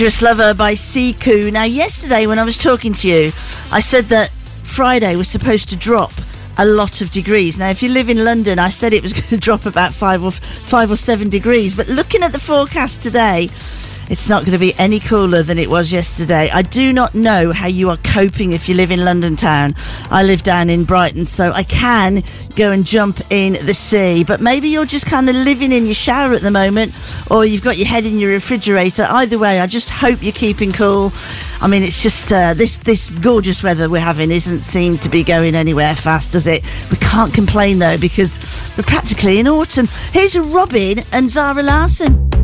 Dangerous Lover by Siku. Now, yesterday when I was talking to you, I said that Friday was supposed to drop a lot of degrees. Now, if you live in London, I said it was going to drop about 5 or 7 degrees. But looking at the forecast today, it's not going to be any cooler than it was yesterday. I do not know how you are coping if you live in London town. I live down in Brighton, so I can go and jump in the sea. But maybe you're just kind of living in your shower at the moment, or you've got your head in your refrigerator. Either way, I just hope you're keeping cool. I mean, it's just this gorgeous weather we're having isn't seem to be going anywhere fast, does it? We can't complain, though, because we're practically in autumn. Here's Robin and Zara Larsson.